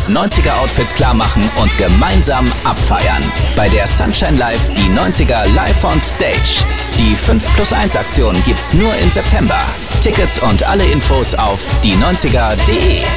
90er Outfits klarmachen und gemeinsam abfeiern. Bei der Sunshine Live die 90er live on Stage. Die 5+1 Aktion gibt's nur im September. Tickets und alle Infos auf die90er.de.